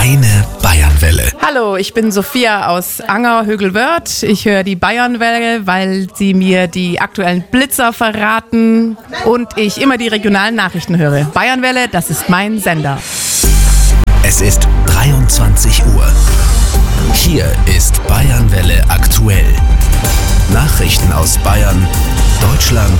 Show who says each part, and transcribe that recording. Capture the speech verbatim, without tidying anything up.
Speaker 1: Kleine Bayernwelle.
Speaker 2: Hallo, ich bin Sophia aus Anger-Högelwörth. Ich höre die Bayernwelle, weil sie mir die aktuellen Blitzer verraten und ich immer die regionalen Nachrichten höre. Bayernwelle, das ist mein Sender.
Speaker 1: Es ist dreiundzwanzig Uhr. Hier ist Bayernwelle aktuell. Nachrichten aus Bayern, Deutschland